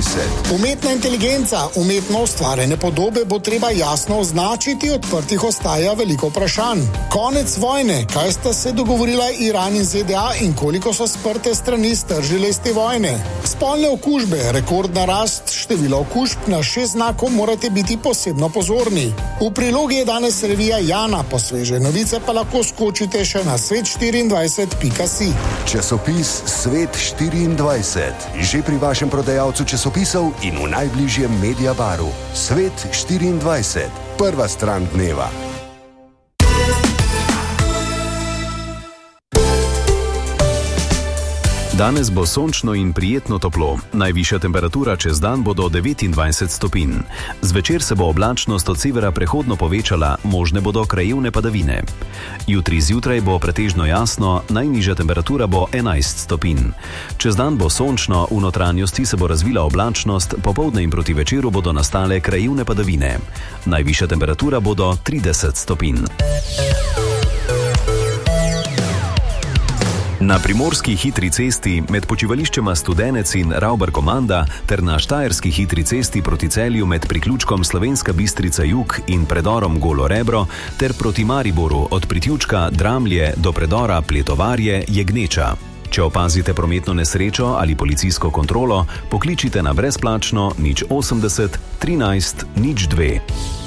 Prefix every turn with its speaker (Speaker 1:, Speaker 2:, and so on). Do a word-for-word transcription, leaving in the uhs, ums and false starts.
Speaker 1: štiriindvajset.
Speaker 2: Umetna inteligenca, umetno ustvarjene podobe bo treba jasno označiti, odprtih ostaja veliko vprašanj. Konec vojne, kaj sta se dogovorila Iran in Z D A in koliko so sprte strani stržile iz te vojne. Spolne okužbe, rekordna rast števila okužb, na šest znakov morate biti posebno pozorni. V prilogi je danes revija Jana, po sveže novice pa lahko skočite še na svet štiriindvajset pika si.
Speaker 1: Časopis Svet štiriindvajset. Že pri vašem prodajalcu časopisov in v najbližjem Mediabaru. Svet štiriindvajset. Prva stran dneva.
Speaker 3: Danes bo sončno in prijetno toplo. Najvišja temperatura čez dan bo do devetindvajset stopinj. Zvečer se bo oblačnost od severa prehodno povečala, možne bodo krajevne padavine. Jutri zjutraj bo pretežno jasno, najnižja temperatura bo enajst stopinj. Čez dan bo sončno, v notranjosti se bo razvila oblačnost, popoldne in proti večeru bodo nastale krajevne padavine. Najvišja temperatura bo do trideset stopinj. Na primorski hitri cesti med počivališčema Studenec in Ravbar-Komanda ter na štajerski hitri cesti proti Celju med priključkom Slovenska Bistrica Jug in predorom Golo Rebro ter proti Mariboru od Pritjučka Dramlje do predora Pletovarje je gneča. Če opazite prometno nesrečo ali policijsko kontrolo, pokličite na brezplačno nič osemdeset trinajst nič dve.